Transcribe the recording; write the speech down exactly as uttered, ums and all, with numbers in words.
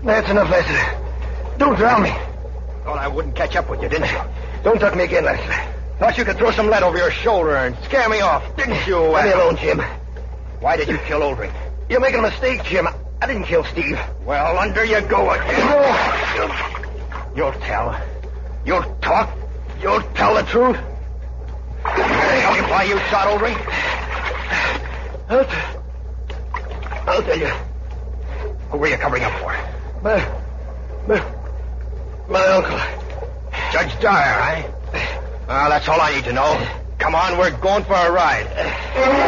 That's enough, Lester. Don't drown me. Thought I wouldn't catch up with you, didn't you? Don't tuck me again, Lester. Thought you could throw some lead over your shoulder and scare me off, didn't you? Let me alone, Jim. Why did you kill Oldring? You're making a mistake, Jim. I didn't kill Steve. Well, under you go again. No. You'll tell. You'll talk. You'll tell the truth. Tell me why you shot Oldring? I'll, t- I'll tell you. Who were you covering up for? My, my, my uncle. Judge Dyer, eh? Well, that's all I need to know. Come on, we're going for a ride.